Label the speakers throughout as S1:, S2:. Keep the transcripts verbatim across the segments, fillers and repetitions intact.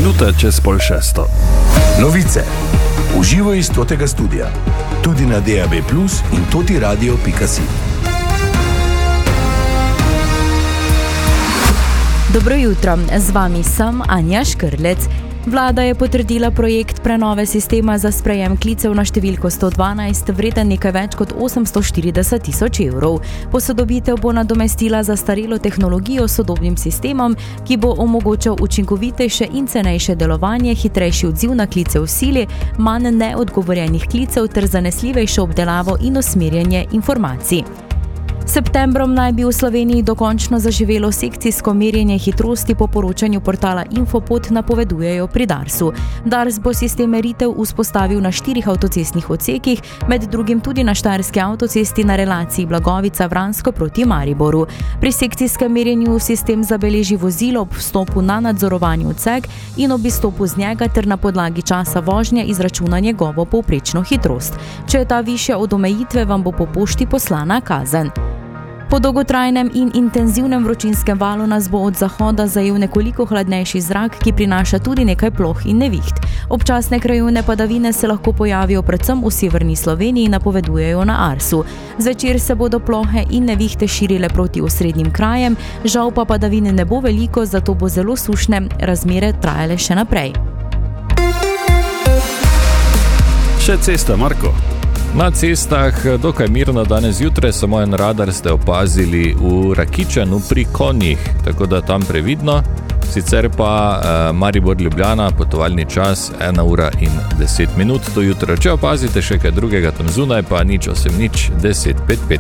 S1: minute čez pol šesto.
S2: Novice. Uživo iz Totega studia. Tudi na D A B plus in totiradio pika si.
S3: Dobro jutro, z vami sem Anja Škrlec. Vlada je potrdila projekt prenove sistema za sprejem klicev na številko sto dvanajst, vreden nekaj več kot osemsto štirideset tisoč evrov. Posodobitev bo nadomestila zastarelo tehnologijo s sodobnim sistemom, ki bo omogočal učinkovitejše in cenejše delovanje, hitrejši odziv na klice v sili, manj neodgovorjenih klicev ter zanesljivejšo obdelavo in usmerjanje informacij. Septembrom naj bi v Sloveniji dokončno zaživelo sekcijsko merjenje hitrosti po poročanju portala Infopod, napovedujejo pri Darsu. Dars bo sistem meritev vzpostavil na štirih avtocestnih odsekih, med drugim tudi na štajerski avtocesti na relaciji Blagovica-Vransko proti Mariboru. Pri sekcijskem merjenju sistem zabeleži vozilo ob vstopu na nadzorovani odsek in ob izstopu z njega ter na podlagi časa vožnje izračuna njegovo povprečno hitrost. Če je ta višja od omejitve, vam bo po pošti poslana kazen. Po dolgotrajnem in intenzivnem vročinskem valu nas bo od zahoda zajel nekoliko hladnejši zrak, ki prinaša tudi nekaj ploh in neviht. Občasne krajevne padavine se lahko pojavijo predvsem v severni Sloveniji, napovedujejo na Arsu. Zvečer se bodo plohe in nevihte širile proti osrednjim krajem, žal pa padavine ne bo veliko, zato bo zelo sušne razmere trajale še naprej.
S1: Še cesta, Marko.
S4: Na cestah dokaj mirno danes jutraj, samo en radar ste opazili v Rakičanu pri Konjih, tako da tam previdno. Sicer pa eh, Maribor-Ljubljana, potovalni čas ena ura in deset minut do jutra. Če opazite še kaj drugega tam zunaj, pa nič osem nič deset pet pet.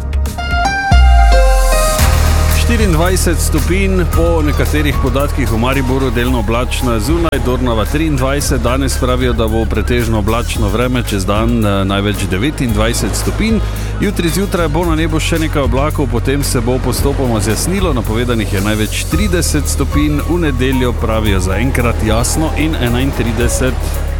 S1: štiriindvajset stopinj, po nekaterih podatkih v Mariboru delno oblačno, zunaj Dornava triindvajset, danes pravijo, da bo pretežno oblačno vreme, čez dan največ devetindvajset stopinj. Jutri zjutraj bo na nebu še nekaj oblakov, potem se bo postopoma zjasnilo, napovedanih je največ trideset stopinj, v nedeljo pravijo zaenkrat jasno in enaintrideset.